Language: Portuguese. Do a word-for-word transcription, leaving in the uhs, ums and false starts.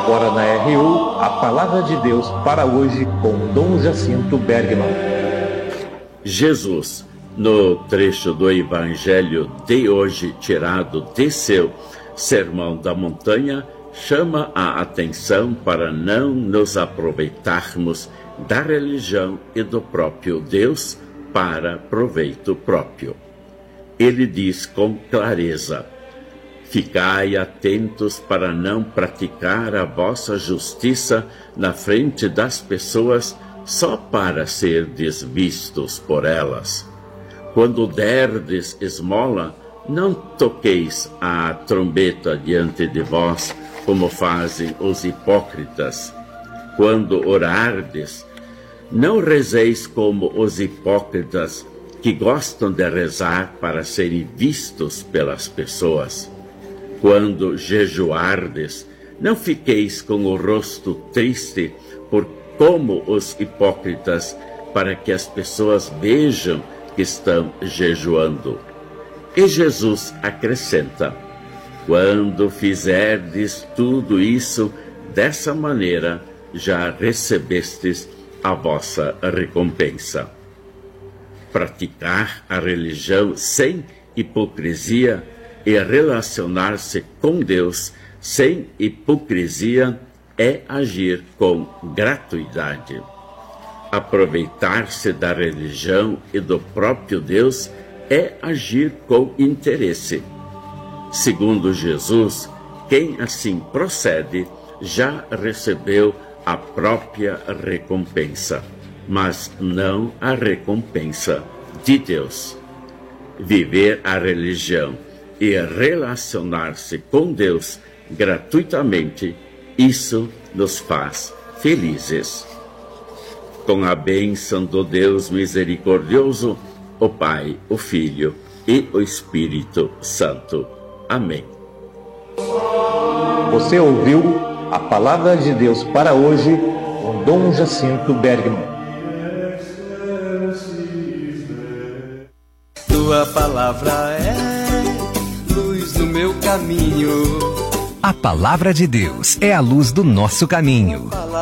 Agora na R U, a Palavra de Deus para hoje com Dom Jacinto Bergman. Jesus, no trecho do Evangelho de hoje tirado de seu Sermão da Montanha, chama a atenção para não nos aproveitarmos da religião e do próprio Deus para proveito próprio. Ele diz com clareza: ficai atentos para não praticar a vossa justiça na frente das pessoas só para serdes vistos por elas. Quando derdes esmola, não toqueis a trombeta diante de vós, como fazem os hipócritas. Quando orardes, não rezeis como os hipócritas, que gostam de rezar para serem vistos pelas pessoas. Quando jejuardes, não fiqueis com o rosto triste, por como os hipócritas, para que as pessoas vejam que estão jejuando. E Jesus acrescenta: quando fizerdes tudo isso dessa maneira, já recebestes a vossa recompensa. Praticar a religião sem hipocrisia e relacionar-se com Deus sem hipocrisia é agir com gratuidade. Aproveitar-se da religião e do próprio Deus é agir com interesse. Segundo Jesus, quem assim procede já recebeu a própria recompensa, mas não a recompensa de Deus. Viver a religião e relacionar-se com Deus gratuitamente, isso nos faz felizes. Com a bênção do Deus misericordioso, o Pai, o Filho e o Espírito Santo. Amém. Você ouviu a Palavra de Deus para hoje com Dom Jacinto Bergman. Tua palavra é luz no meu caminho. A Palavra de Deus é a luz do nosso caminho.